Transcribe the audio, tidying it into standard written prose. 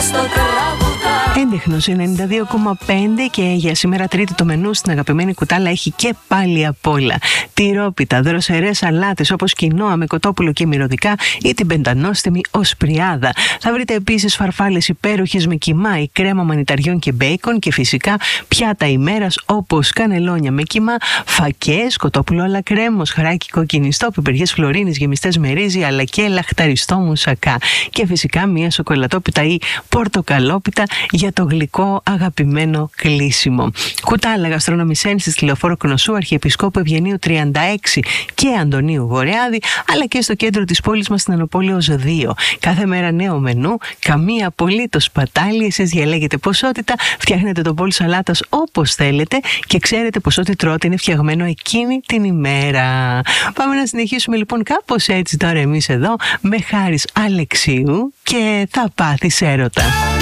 Έντεχνος 92,5 και για σήμερα Τρίτη το μενού στην αγαπημένη κουτάλα έχει και πάλι απ' όλα. Τυρόπιτα, δροσερές σαλάτες όπως κοινόα με κοτόπουλο και μυρωδικά ή την πεντανόστιμη οσπριάδα. Θα βρείτε επίσης φαρφάλες υπέροχες με κιμά ή κρέμα μανιταριών και μπέικον και φυσικά πιάτα ημέρας όπως κανελόνια με κιμά, φακές, κοτόπουλο αλλά κρέμος, χαράκι κοκκινιστό, πιπεριές φλωρίνης γεμιστές με ρύζι αλλά και λαχταριστό μουσακά. Και φυσικά μια σοκολατόπιτα ή πορτοκαλόπιτα για το γλυκό αγαπημένο κλείσιμο. Κουτάλα Γαστρονομισέν στη Τηλεοφόρο Κνωσού, Αρχιεπισκόπου Ευγενίου 36 και Αντωνίου Βορειάδη, αλλά και στο κέντρο της πόλης μας στην Ανοπόλεως 2. Κάθε μέρα νέο μενού, καμία απολύτως πατάλη. Εσείς διαλέγετε ποσότητα, φτιάχνετε το μπολ σαλάτας όπως θέλετε και ξέρετε πως ό,τι τρώτε είναι φτιαγμένο εκείνη την ημέρα. Πάμε να συνεχίσουμε λοιπόν κάπως έτσι τώρα εμείς εδώ με Χάρης Αλεξίου και θα πάθεις έρωτα.